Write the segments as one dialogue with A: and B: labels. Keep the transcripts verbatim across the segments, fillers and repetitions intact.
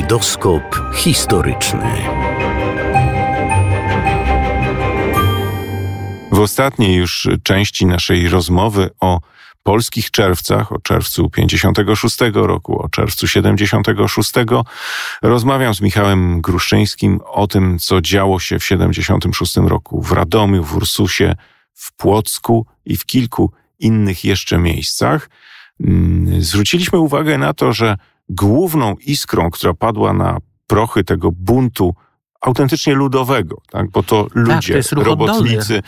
A: Kalejdoskop historyczny.
B: W ostatniej już części naszej rozmowy o polskich czerwcach, o czerwcu pięćdziesiątego szóstego roku, o czerwcu siedemdziesiątego szóstego, rozmawiam z Michałem Gruszczyńskim o tym, co działo się w siedemdziesiątym szóstym roku w Radomiu, w Ursusie, w Płocku i w kilku innych jeszcze miejscach. Zwróciliśmy uwagę na to, że główną iskrą, która padła na prochy tego buntu autentycznie ludowego, tak? Bo to ludzie,
C: tak, to
B: robotnicy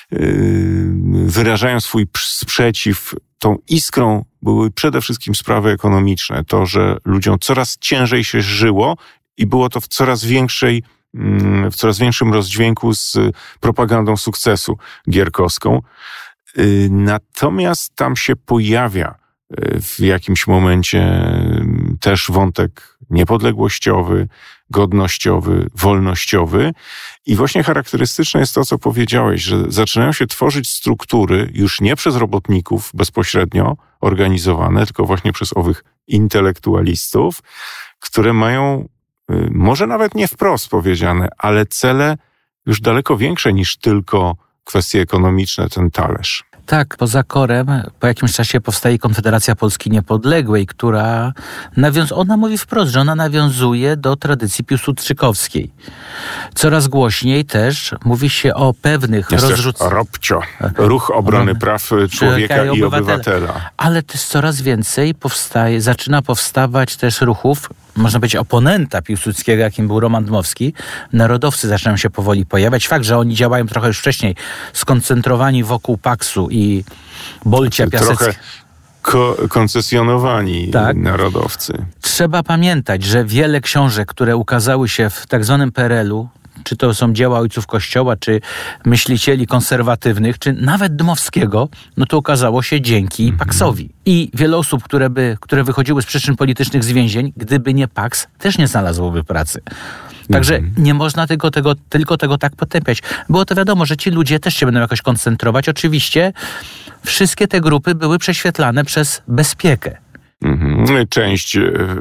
B: yy, wyrażają swój sprzeciw. Tą iskrą były przede wszystkim sprawy ekonomiczne. To, że ludziom coraz ciężej się żyło i było to w coraz większej, yy, w coraz większym rozdźwięku z propagandą sukcesu gierkowską. Yy, natomiast tam się pojawia yy, w jakimś momencie yy, też wątek niepodległościowy, godnościowy, wolnościowy. I właśnie charakterystyczne jest to, co powiedziałeś, że zaczynają się tworzyć struktury już nie przez robotników bezpośrednio organizowane, tylko właśnie przez owych intelektualistów, które mają, może nawet nie wprost powiedziane, ale cele już daleko większe niż tylko kwestie ekonomiczne, ten talerz.
C: Tak, poza Korem po jakimś czasie powstaje Konfederacja Polski Niepodległej, która nawiąz... ona mówi wprost, że ona nawiązuje do tradycji piłsudczykowskiej. Coraz głośniej też mówi się o pewnych
B: rozrzuceniach. Robcio, Ruch Obrony Praw Człowieka i Obywatela. obywatela.
C: Ale też coraz więcej powstaje, zaczyna powstawać też ruchów, można powiedzieć, oponenta Piłsudskiego, jakim był Roman Dmowski. Narodowcy zaczynają się powoli pojawiać. Fakt, że oni działają trochę już wcześniej, skoncentrowani wokół Paksu i Bolcia Piaseckiego.
B: Trochę ko- koncesjonowani tak. Narodowcy.
C: Trzeba pamiętać, że wiele książek, które ukazały się w tak zwanym P R L u, czy to są dzieła ojców Kościoła, czy myślicieli konserwatywnych, czy nawet Dmowskiego, no to okazało się dzięki mm-hmm. Paksowi. I wiele osób, które by, które wychodziły z przyczyn politycznych z więzień, gdyby nie Paks, też nie znalazłoby pracy. Także mm-hmm. nie można tego, tego, tylko tego tak potępiać. Było to wiadomo, że ci ludzie też się będą jakoś koncentrować. Oczywiście wszystkie te grupy były prześwietlane przez bezpiekę.
B: Mm-hmm. Część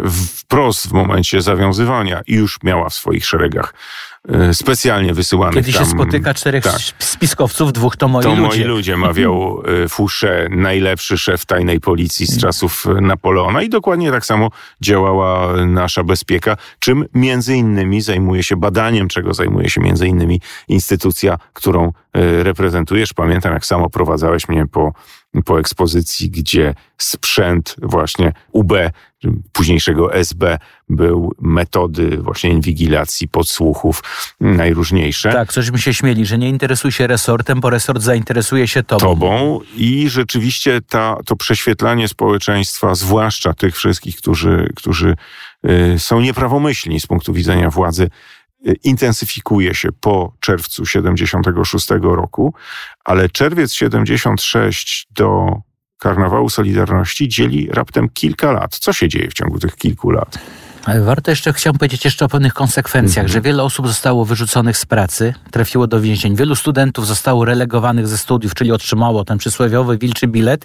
B: wprost w momencie zawiązywania już miała w swoich szeregach specjalnie wysyłanych
C: Kiedy
B: tam...
C: się spotyka czterech
B: tak.
C: spiskowców, dwóch to moi
B: to
C: ludzie.
B: To moi ludzie, mawiał Fouché, najlepszy szef tajnej policji z czasów Napoleona i dokładnie tak samo działała nasza bezpieka, czym między innymi zajmuje się badaniem, czego zajmuje się między innymi instytucja, którą reprezentujesz. Pamiętam, jak sam oprowadzałeś mnie po, po ekspozycji, gdzie sprzęt właśnie U B, późniejszego S B, był metody właśnie inwigilacji, podsłuchów najróżniejsze.
C: Tak, cośmy się śmieli, że nie interesuj się resortem, bo resort zainteresuje się tobą.
B: Tobą i rzeczywiście ta, to prześwietlanie społeczeństwa, zwłaszcza tych wszystkich, którzy, którzy y, są nieprawomyślni z punktu widzenia władzy, y, intensyfikuje się po czerwcu siedemdziesiątego szóstego roku, ale czerwiec siedemdziesiąt sześć do Karnawału Solidarności dzieli raptem kilka lat. Co się dzieje w ciągu tych kilku lat?
C: Warto jeszcze, chciałem powiedzieć jeszcze o pewnych konsekwencjach, mm-hmm. że wiele osób zostało wyrzuconych z pracy, trafiło do więzień. Wielu studentów zostało relegowanych ze studiów, czyli otrzymało ten przysłowiowy wilczy bilet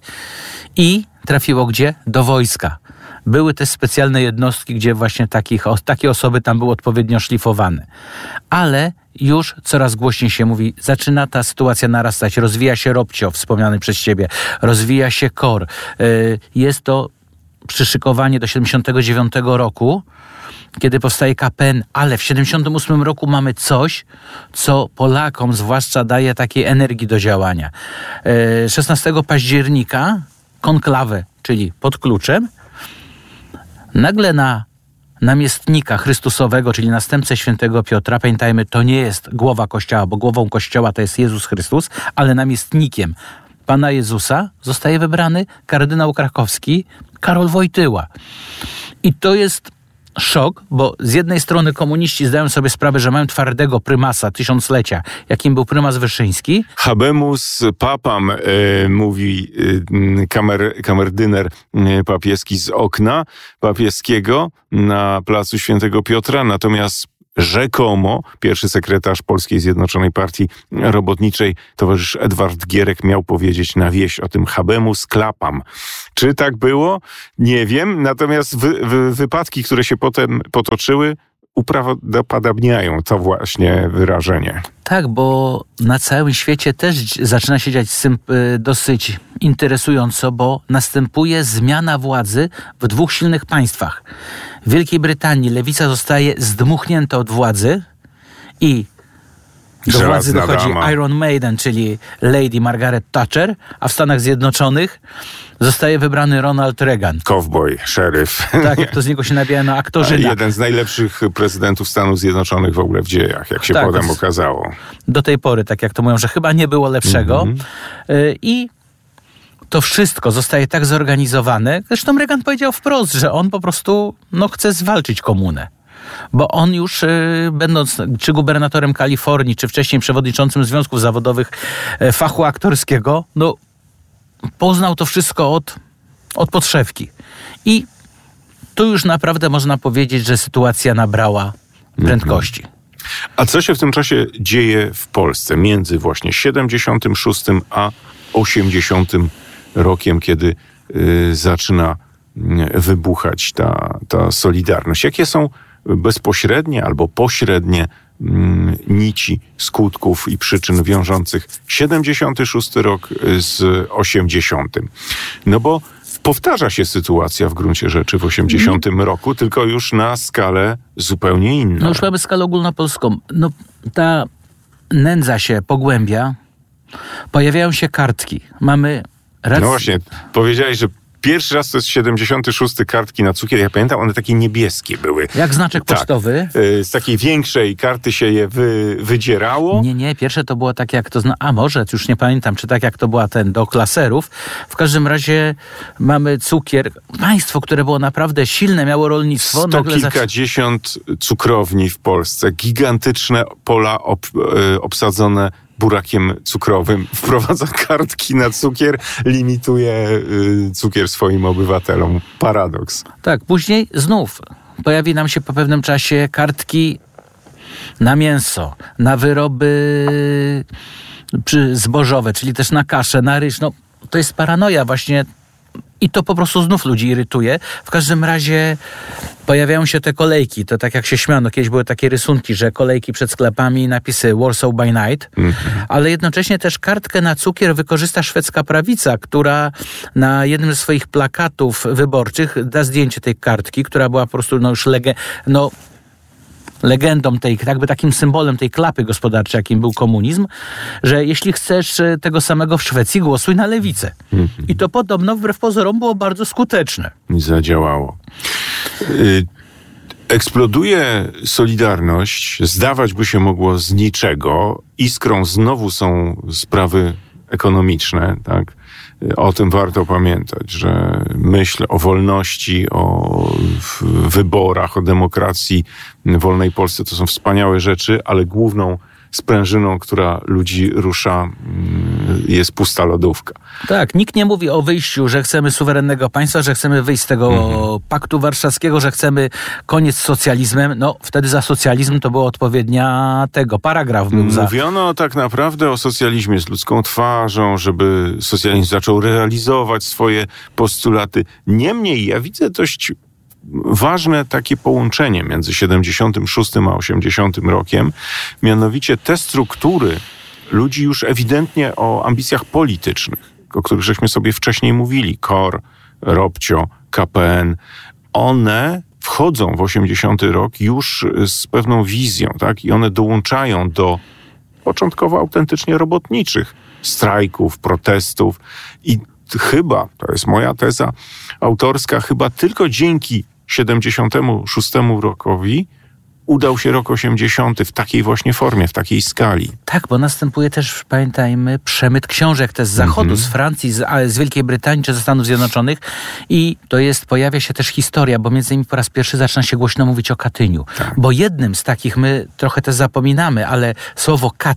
C: i trafiło gdzie? Do wojska. Były też specjalne jednostki, gdzie właśnie takich, takie osoby tam były odpowiednio szlifowane. Ale już coraz głośniej się mówi, zaczyna ta sytuacja narastać, rozwija się Robcio, wspomniany przez ciebie, rozwija się KOR. Jest to przyszykowanie do siedemdziesiątego dziewiątego roku, kiedy powstaje K P N, ale w siedemdziesiątym ósmym roku mamy coś, co Polakom zwłaszcza daje takiej energii do działania. szesnastego października konklawę, czyli pod kluczem, nagle na namiestnika Chrystusowego, czyli następcę świętego Piotra, pamiętajmy, to nie jest głowa Kościoła, bo głową Kościoła to jest Jezus Chrystus, ale namiestnikiem Pana Jezusa zostaje wybrany kardynał krakowski Karol Wojtyła. I to jest szok, bo z jednej strony komuniści zdają sobie sprawę, że mają twardego prymasa tysiąclecia, jakim był prymas Wyszyński.
B: Habemus papam, e, mówi e, kamer, kamerdyner e, papieski z okna papieskiego na placu Świętego Piotra, natomiast rzekomo pierwszy sekretarz Polskiej Zjednoczonej Partii Robotniczej, towarzysz Edward Gierek, miał powiedzieć na wieś o tym habemus clapam. Czy tak było? Nie wiem. Natomiast wy, wy, wypadki, które się potem potoczyły, uprawdopodobniają to właśnie wyrażenie.
C: Tak, bo na całym świecie też zaczyna się dziać dosyć interesująco, bo następuje zmiana władzy w dwóch silnych państwach. W Wielkiej Brytanii lewica zostaje zdmuchnięta od władzy i do władzy dochodzi dama. Iron Maiden, czyli Lady Margaret Thatcher, a w Stanach Zjednoczonych zostaje wybrany Ronald Reagan.
B: Cowboy, szeryf.
C: Tak, jak to z niego się nabija na aktorzyna.
B: Jeden z najlepszych prezydentów Stanów Zjednoczonych w ogóle w dziejach, jak się tak, potem okazało.
C: Do tej pory, tak jak to mówią, że chyba nie było lepszego. Mm-hmm. I to wszystko zostaje tak zorganizowane. Zresztą Reagan powiedział wprost, że on po prostu no, chce zwalczyć komunę. Bo on już, będąc czy gubernatorem Kalifornii, czy wcześniej przewodniczącym związków zawodowych fachu aktorskiego, no poznał to wszystko od, od podszewki. I tu już naprawdę można powiedzieć, że sytuacja nabrała prędkości.
B: A co się w tym czasie dzieje w Polsce między właśnie siedemdziesiątym szóstym a osiemdziesiątym rokiem, kiedy y, zaczyna wybuchać ta, ta Solidarność? Jakie są bezpośrednie albo pośrednie mm, nici skutków i przyczyn wiążących siedemdziesiąty szósty rok z osiemdziesiątym? No bo powtarza się sytuacja w gruncie rzeczy w osiemdziesiątym roku, tylko już na skalę zupełnie inną.
C: No już mamy skalę ogólnopolską. No ta nędza się pogłębia, pojawiają się kartki. Mamy rację.
B: No właśnie, powiedziałeś, że pierwszy raz to jest siedemdziesiąty szósty kartki na cukier. Ja pamiętam, one takie niebieskie były.
C: Jak znaczek
B: tak.
C: pocztowy.
B: Z takiej większej karty się je wy, wydzierało.
C: Nie, nie. Pierwsze to było tak jak to... Zna... A może, już nie pamiętam, czy tak jak to była ten do klaserów. W każdym razie mamy cukier. Państwo, które było naprawdę silne, miało rolnictwo.
B: Sto
C: nagle
B: kilkadziesiąt zac... cukrowni w Polsce. Gigantyczne pola ob, e, obsadzone burakiem cukrowym, wprowadza kartki na cukier, limituje y, cukier swoim obywatelom. Paradoks.
C: Tak, później znów pojawi nam się po pewnym czasie kartki na mięso, na wyroby zbożowe, czyli też na kaszę, na ryż. No, to jest paranoja właśnie i to po prostu znów ludzi irytuje. W każdym razie pojawiają się te kolejki. To tak jak się śmiano, kiedyś były takie rysunki, że kolejki przed sklepami, napisy Warsaw by Night, mm-hmm. ale jednocześnie też kartkę na cukier wykorzysta szwedzka prawica, która na jednym ze swoich plakatów wyborczych da zdjęcie tej kartki, która była po prostu no już lege, no, legendą tej, jakby takim symbolem tej klapy gospodarczej, jakim był komunizm, że jeśli chcesz tego samego w Szwecji, głosuj na lewicę. Mm-hmm. I to podobno wbrew pozorom było bardzo skuteczne.
B: I zadziałało. Y- Eksploduje Solidarność, zdawać by się mogło z niczego. Iskrą znowu są sprawy ekonomiczne, tak? O tym warto pamiętać, że myśl o wolności, o wyborach, o demokracji w wolnej Polsce to są wspaniałe rzeczy, ale główną sprężyną, która ludzi rusza, jest pusta lodówka.
C: Tak, nikt nie mówi o wyjściu, że chcemy suwerennego państwa, że chcemy wyjść z tego mhm. paktu warszawskiego, że chcemy koniec z socjalizmem. No, wtedy za socjalizm to było odpowiednia tego, paragraf był za...
B: Mówiono tak naprawdę o socjalizmie z ludzką twarzą, żeby socjalizm zaczął realizować swoje postulaty. Niemniej ja widzę dość ważne takie połączenie między siedemdziesiątym szóstym a osiemdziesiątym rokiem, mianowicie te struktury ludzi już ewidentnie o ambicjach politycznych, o których żeśmy sobie wcześniej mówili, K O R, Robcio, K P N, one wchodzą w osiemdziesiąty rok już z pewną wizją, tak? I one dołączają do początkowo autentycznie robotniczych strajków, protestów i chyba, to jest moja teza autorska, chyba tylko dzięki siedemdziesiątemu szóstemu rokowi udał się rok osiemdziesiąty w takiej właśnie formie, w takiej skali.
C: Tak, bo następuje też, pamiętajmy, przemyt książek też z zachodu, mm-hmm. z Francji, z, z Wielkiej Brytanii czy ze Stanów Zjednoczonych i to jest, pojawia się też historia, bo między innymi po raz pierwszy zaczyna się głośno mówić o Katyniu. Tak. Bo jednym z takich, my trochę też zapominamy, ale słowo Katyń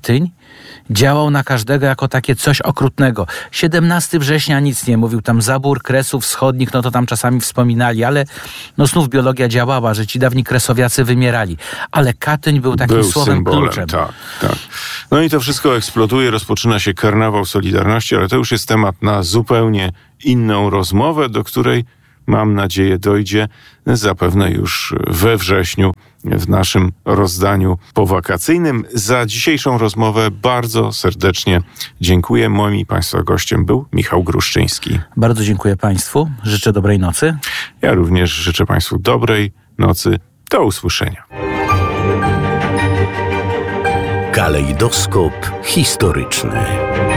C: działał na każdego jako takie coś okrutnego. siedemnastego września nic nie mówił, tam zabór Kresów Wschodnich, no to tam czasami wspominali, ale no znów biologia działała, że ci dawni kresowiacy wymierali. Ale Katyń był takim
B: był
C: słowem
B: symbolem,
C: kluczem.
B: Tak, tak. No i to wszystko eksploduje, rozpoczyna się karnawał Solidarności, ale to już jest temat na zupełnie inną rozmowę, do której, mam nadzieję, dojdzie zapewne już we wrześniu w naszym rozdaniu powakacyjnym. Za dzisiejszą rozmowę bardzo serdecznie dziękuję. Moim i Państwa gościem był Michał Gruszczyński.
C: Bardzo dziękuję Państwu. Życzę dobrej nocy.
B: Ja również życzę Państwu dobrej nocy. Do usłyszenia.
A: Kalejdoskop historyczny.